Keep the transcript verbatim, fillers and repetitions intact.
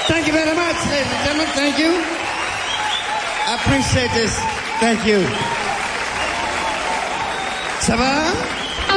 Thank you very much, ladies and gentlemen. Thank you. I appreciate this. Thank you. Ça va?